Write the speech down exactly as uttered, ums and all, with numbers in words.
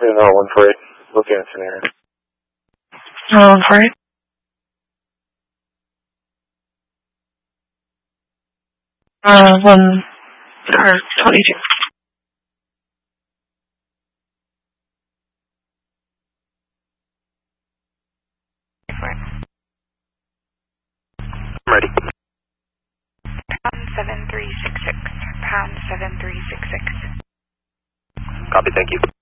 Yeah, no, one for eight. Looking at scenario. No, one for eight. Uh, one, or twenty-two. I'm ready. Pound seven three six six. Pound seven three six six. Copy, thank you.